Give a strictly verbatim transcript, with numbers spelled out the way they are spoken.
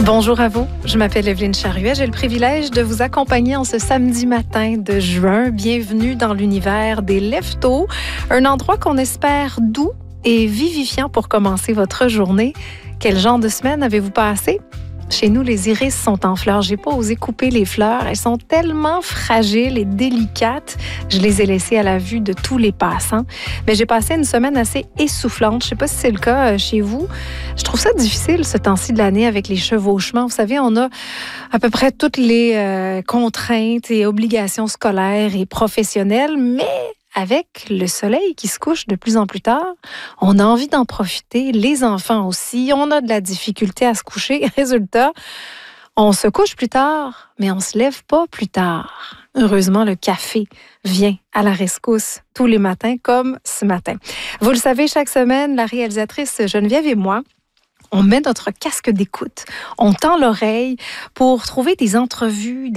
Bonjour à vous, je m'appelle Evelyne Charuet. J'ai le privilège de vous accompagner en ce samedi matin de juin. Bienvenue dans l'univers des lève-tôt, un endroit qu'on espère doux et vivifiant pour commencer votre journée. Quel genre de semaine avez-vous passé? Chez nous, les iris sont en fleurs. J'ai pas osé couper les fleurs. Elles sont tellement fragiles et délicates. Je les ai laissées à la vue de tous les passants. Mais j'ai passé une semaine assez essoufflante. Je sais pas si c'est le cas chez vous. Je trouve ça difficile ce temps-ci de l'année avec les chevauchements. Vous savez, on a à peu près toutes les euh, contraintes et obligations scolaires et professionnelles, mais avec le soleil qui se couche de plus en plus tard, on a envie d'en profiter. Les enfants aussi, on a de la difficulté à se coucher. Résultat, on se couche plus tard, mais on se lève pas plus tard. Heureusement, le café vient à la rescousse tous les matins, comme ce matin. Vous le savez, chaque semaine, la réalisatrice Geneviève et moi, on met notre casque d'écoute, on tend l'oreille pour trouver des entrevues,